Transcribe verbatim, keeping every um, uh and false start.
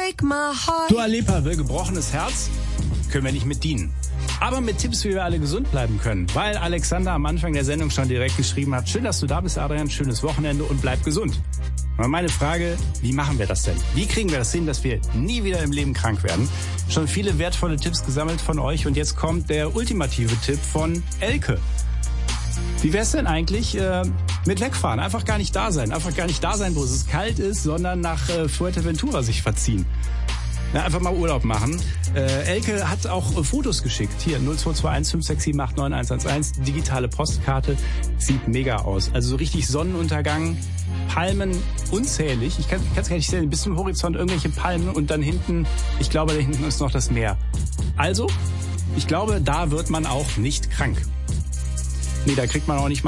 break my heart. Dua Lipa will gebrochenes Herz, können wir nicht mit dienen. Aber mit Tipps, wie wir alle gesund bleiben können. Weil Alexander am Anfang der Sendung schon direkt geschrieben hat, schön, dass du da bist, Adrian, schönes Wochenende und bleib gesund. Und meine Frage, wie machen wir das denn? Wie kriegen wir das hin, dass wir nie wieder im Leben krank werden? Schon viele wertvolle Tipps gesammelt von euch und jetzt kommt der ultimative Tipp von Elke. Wie wär's denn eigentlich äh, mit wegfahren? Einfach gar nicht da sein. Einfach gar nicht da sein, wo es kalt ist, sondern nach äh, Fuerteventura sich verziehen. Ja, einfach mal Urlaub machen. Äh, Elke hat auch äh, Fotos geschickt. Hier, null zwei zwei eins fünf sechs sieben acht neun eins eins eins. Digitale Postkarte. Sieht mega aus. Also so richtig Sonnenuntergang. Palmen unzählig. Ich kann es gar nicht sehen. Bis zum Horizont irgendwelche Palmen und dann hinten, ich glaube, da hinten ist noch das Meer. Also, ich glaube, da wird man auch nicht krank. Nee, da kriegt man auch nicht mal